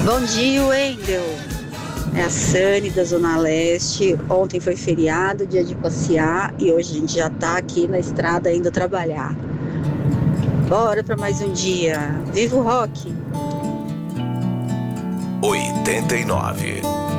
Bom dia, Wendel. É a Sani da Zona Leste. Ontem foi feriado, dia de passear, e hoje a gente já tá aqui na estrada indo trabalhar. Bora para mais um dia. Viva o rock! 89.